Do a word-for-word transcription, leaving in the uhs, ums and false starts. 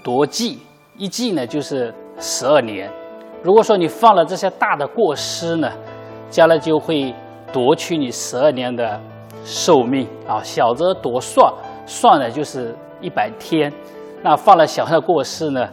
夺忌，一忌呢就是十二年。如果说你犯了这些大的过失呢，将来就会夺去你十二年的寿命啊。小则夺算，算呢就是一百天，那犯了小的过失呢，